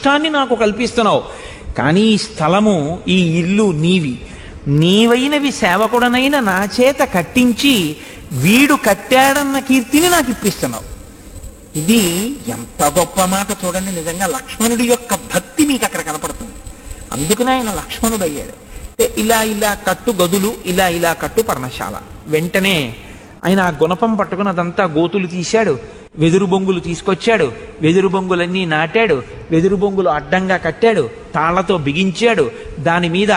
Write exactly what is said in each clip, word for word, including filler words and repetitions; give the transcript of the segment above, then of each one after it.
అదృష్టాన్ని నాకు కల్పిస్తున్నావు. కానీ ఈ స్థలము, ఈ ఇల్లు నీవి, నీవైనవి సేవకుడనైన నా చేత కట్టించి వీడు కట్టాడన్న కీర్తిని నాకు ఇప్పిస్తున్నావు. ఇది ఎంత గొప్ప మాట చూడండి. నిజంగా లక్ష్మణుడి యొక్క భక్తి మీకు అక్కడ కనపడుతుంది. అందుకనే ఆయన లక్ష్మణుడు అయ్యాడు. ఇలా ఇలా కట్టు గదులు, ఇలా ఇలా కట్టు పర్ణశాల. వెంటనే ఆయన ఆ గుణపం పట్టుకుని అదంతా గోతులు తీశాడు, వెదురు బొంగులు తీసుకొచ్చాడు, వెదురు బొంగులన్నీ నాటాడు, వెదురు బొంగులు అడ్డంగా కట్టాడు, తాళ్లతో బిగించాడు, దాని మీద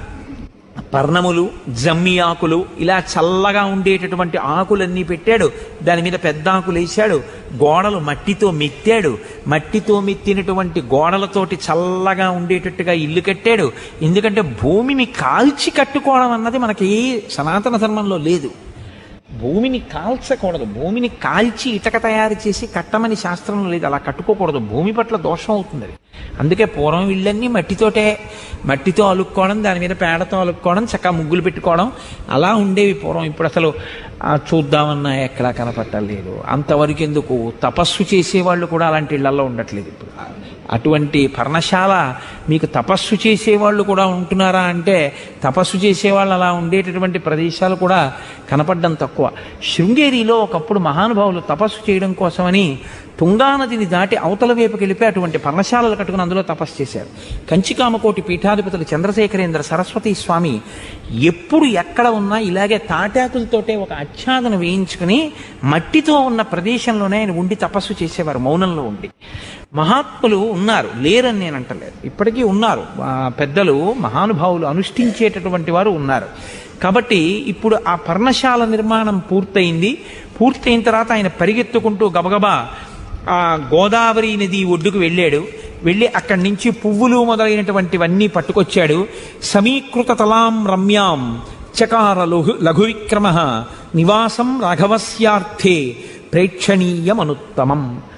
పర్ణములు, జమ్మి ఆకులు, ఇలా చల్లగా ఉండేటటువంటి ఆకులన్నీ పెట్టాడు, దాని మీద పెద్ద ఆకులు వేశాడు, గోడలు మట్టితో మెత్తాడు, మట్టితో మెత్తినటువంటి గోడలతోటి చల్లగా ఉండేటట్టుగా ఇల్లు కట్టాడు. ఎందుకంటే భూమిని కాల్చి కట్టుకోవడం అన్నది మనకి సనాతన ధర్మంలో లేదు. భూమిని కాల్చకూడదు, భూమిని కాల్చి ఇటక తయారు చేసి కట్టమని శాస్త్రంలో లేదు. అలా కట్టుకోకూడదు, భూమి పట్ల దోషం అవుతుంది అది. అందుకే పూర్వం ఇళ్ళన్నీ మట్టితోటే, మట్టితో అలుక్కోవడం, దాని మీద పేడతో అలుక్కోవడం, చక్కగా ముగ్గులు పెట్టుకోవడం, అలా ఉండేవి పూర్వం. ఇప్పుడు అసలు చూద్దామన్నా ఎక్కడా కనపట్టలేదు. అంతవరకు ఎందుకు, తపస్సు చేసేవాళ్ళు కూడా అలాంటి ఇళ్లలో ఉండట్లేదు ఇప్పుడు. అటువంటి పర్ణశాల మీకు తపస్సు చేసేవాళ్ళు కూడా ఉంటున్నారా అంటే, తపస్సు చేసేవాళ్ళు అలా ఉండేటటువంటి ప్రదేశాలు కూడా కనపడడం తక్కువ. శృంగేరిలో ఒకప్పుడు మహానుభావులు తపస్సు చేయడం కోసమని తుంగానదిని దాటి అవతల వైపుకి వెళ్ళిపోయి అటువంటి పర్ణశాలలు కట్టుకుని అందులో తపస్సు చేశారు. కంచికామకోటి పీఠాధిపతులు చంద్రశేఖరేంద్ర సరస్వతి స్వామి ఎప్పుడు ఎక్కడ ఉన్నా ఇలాగే తాటాకులతోటే ఒక ఆచ్ఛాదన వేయించుకుని మట్టితో ఉన్న ప్రదేశంలోనే ఆయన ఉండి తపస్సు చేసేవారు, మౌనంలో ఉండి. మహాత్ములు ఉన్నారు, లేరని నేను అంటలేదు, ఇప్పటికీ ఉన్నారు. పెద్దలు, మహానుభావులు అనుష్ఠించేటటువంటి వారు ఉన్నారు. కాబట్టి ఇప్పుడు ఆ పర్ణశాల నిర్మాణం పూర్తయింది. పూర్తయిన తర్వాత ఆయన పరిగెత్తుకుంటూ గబగబా ఆ గోదావరి నది ఒడ్డుకు వెళ్ళాడు. వెళ్ళి అక్కడి నుంచి పువ్వులు మొదలైనటువంటివన్నీ పట్టుకొచ్చాడు. సమీకృత తలాం రమ్యాం చకార లఘు లఘు విక్రమ నివాసం రాఘవస్యార్థే ప్రేక్షణీయమనుత్తమం.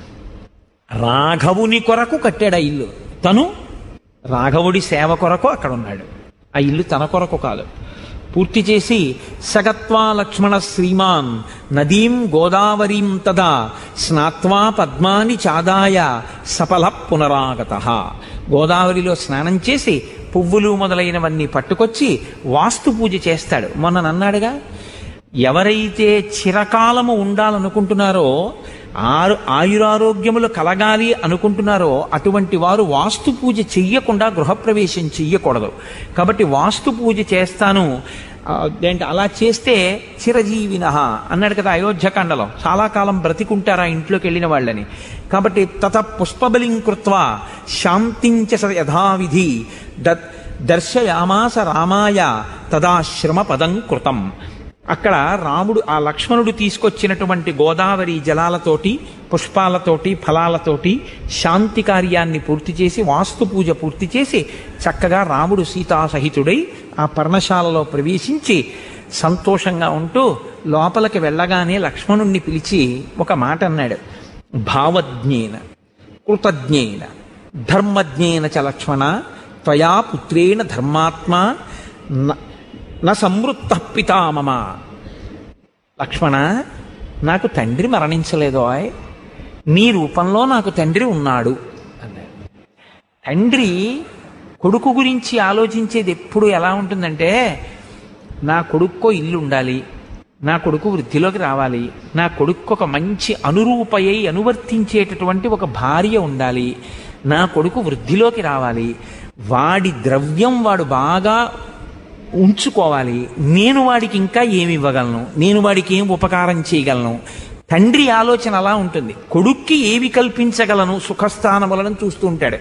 రాఘవుని కొరకు కట్టాడు ఆ ఇల్లు. తను రాఘవుడి సేవ కొరకు అక్కడ ఉన్నాడు. ఆ ఇల్లు తన కొరకు కాదు. పూర్తి చేసి సగత్వా లక్ష్మణ శ్రీమాన్ నదీం గోదావరీం తదా స్నాత్వా పద్మాని చాదాయ సఫల పునరాగత. గోదావరిలో స్నానం చేసి పువ్వులు మొదలైనవన్నీ పట్టుకొచ్చి వాస్తు పూజ చేస్తాడు. మొన్న నన్నాడుగా, ఎవరైతే చిరకాలము ఉండాలనుకుంటున్నారో, ఆరు ఆయురారోగ్యములు కలగాలి అనుకుంటున్నారో అటువంటి వారు వాస్తు పూజ చెయ్యకుండా గృహప్రవేశం చెయ్యకూడదు. కాబట్టి వాస్తు పూజ చేస్తాను ఏంటి, అలా చేస్తే చిరజీవిన అన్నాడు కదా అయోధ్యకాండలో, చాలా కాలం బ్రతికుంటారా ఇంట్లోకి వెళ్ళిన వాళ్ళని. కాబట్టి తత పుష్పబలిం కృత్వా శాంతించ యథావిధి దర్శయామాస రామాయ తదాశ్రమ పదం కృతం. అక్కడ రాముడు, ఆ లక్ష్మణుడు తీసుకొచ్చినటువంటి గోదావరి జలాలతోటి, పుష్పాలతోటి, ఫలాలతోటి శాంతి కార్యాన్ని పూర్తి చేసి, వాస్తు పూజ పూర్తి చేసి, చక్కగా రాముడు సీతాసహితుడై ఆ పర్ణశాలలో ప్రవేశించి సంతోషంగా ఉంటూ లోపలికి వెళ్ళగానే లక్ష్మణుణ్ణి పిలిచి ఒక మాట అన్నాడు. భావజ్ఞేన కృతజ్ఞేన ధర్మజ్ఞేన చ లక్ష్మణ త్వయా పుత్రేణ ధర్మాత్మా నా సంవృత్త పితామమ. లక్ష్మణ, నాకు తండ్రి మరణించలేదో, నీ రూపంలో నాకు తండ్రి ఉన్నాడు అన్నాడు. తండ్రి కొడుకు గురించి ఆలోచించేది ఎప్పుడు ఎలా ఉంటుందంటే, నా కొడుక్కో ఇల్లు ఉండాలి, నా కొడుకు వృద్ధిలోకి రావాలి, నా కొడుకు ఒక మంచి అనురూపయ్యి అనువర్తించేటటువంటి ఒక భార్య ఉండాలి, నా కొడుకు వృద్ధిలోకి రావాలి, వాడి ద్రవ్యం వాడు బాగా ఉంచుకోవాలి, నేను వాడికి ఇంకా ఏమి ఇవ్వగలను, నేను వాడికి ఏం ఉపకారం చేయగలను. తండ్రి ఆలోచన అలా ఉంటుంది. కొడుక్కి ఏవి కల్పించగలను సుఖస్థానములను చూస్తూ ఉంటాడు.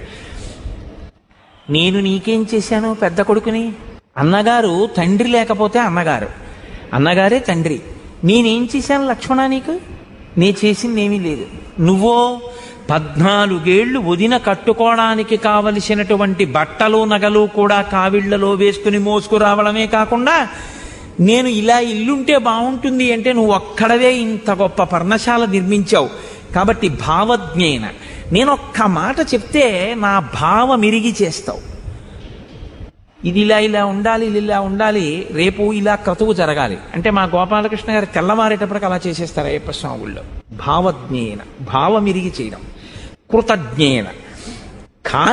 నేను నీకేం చేశాను పెద్ద కొడుకుని? అన్నగారు తండ్రి లేకపోతే అన్నగారు, అన్నగారే తండ్రి. నేనేం చేశాను లక్ష్మణ నీకు? నే చేసిందేమీ లేదు. నువ్వో పద్నాలుగేళ్లు వదిన కట్టుకోవడానికి కావలసినటువంటి బట్టలు నగలు కూడా కావిళ్లలో వేసుకుని మోసుకురావడమే కాకుండా, నేను ఇలా ఇల్లుంటే బాగుంటుంది అంటే నువ్వు ఒక్కడవే ఇంత గొప్ప పర్ణశాల నిర్మించావు. కాబట్టి భావజ్ఞేన, నేను ఒక్క మాట చెప్తే నా భావ మిరిగి చేస్తావు. ఇది ఇలా ఇలా ఉండాలి, ఇది ఇలా ఉండాలి, రేపు ఇలా క్రతువు జరగాలి అంటే మా గోపాలకృష్ణ గారు తెల్లవారేటప్పటికి అలా చేసేస్తారు అయ్యప్ప స్వామి గుళ్ళో. భావజ్ఞేన, భావమిరిగి చేయడం. కృతజ్ఞేన,